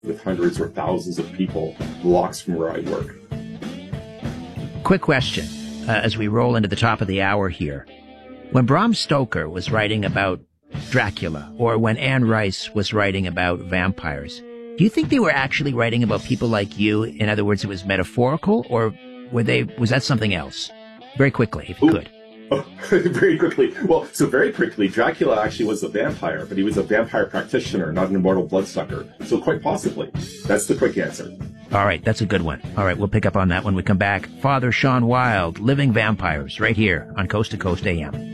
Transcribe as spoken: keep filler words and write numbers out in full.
with hundreds or thousands of people blocks from where I work. Quick question, uh, as we roll into the top of the hour here. When Bram Stoker was writing about Dracula, or when Anne Rice was writing about vampires, do you think they were actually writing about people like you? In other words, it was metaphorical, or were they, was that something else? Very quickly, if you Ooh. could. Oh, very quickly. Well, so very quickly, Dracula actually was a vampire, but he was a vampire practitioner, not an immortal bloodsucker. So quite possibly. That's the quick answer. All right, that's a good one. All right, we'll pick up on that when we come back. Father Sean Wild, Living Vampires, right here on Coast to Coast A M.